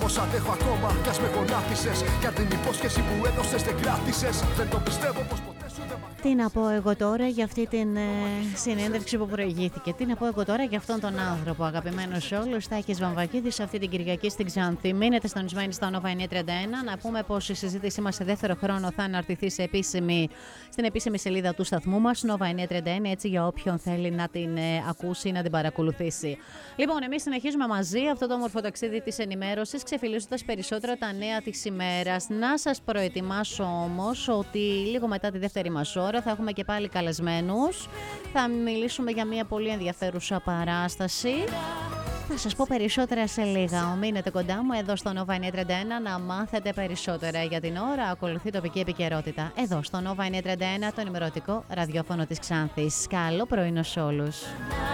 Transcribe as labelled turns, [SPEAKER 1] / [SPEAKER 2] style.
[SPEAKER 1] πως αντέχω ακόμα, κι ας με γονάτισες. Κι αν την υπόσχεση που έδωσες δεν κράτησες. Δεν το πιστεύω πως ποτέ σου δεν μ'
[SPEAKER 2] Τι να πω εγώ τώρα για αυτή την συνέντευξη που προηγήθηκε. Τι να πω εγώ τώρα για αυτόν τον άνθρωπο. Αγαπημένος όλους, Τάκης Βαμβακίδης, αυτή την Κυριακή στην Ξάνθη. Μείνετε συντονισμένοι στα Nova 931. Να πούμε πως η συζήτησή μας σε δεύτερο χρόνο θα αναρτηθεί στην επίσημη σελίδα του σταθμού μας, Nova 931, έτσι για όποιον θέλει να την ακούσει, να την παρακολουθήσει. Λοιπόν, εμείς συνεχίζουμε μαζί αυτό το όμορφο ταξίδι της ενημέρωσης, ξεφυλίζοντας περισσότερα τα νέα της ημέρας. Να σας προετοιμάσω όμως ότι λίγο μετά τη δεύτερη μας ώρα θα έχουμε και πάλι καλεσμένους. Θα μιλήσουμε για μια πολύ ενδιαφέρουσα παράσταση. Θα σας πω περισσότερα σε λίγα. Μείνετε κοντά μου εδώ στο Nova 931 να μάθετε περισσότερα. Για την ώρα ακολουθεί τοπική επικαιρότητα. Εδώ στο Nova 931, το ενημερωτικό ραδιόφωνο της Ξάνθης. Καλό πρωινό σε όλους.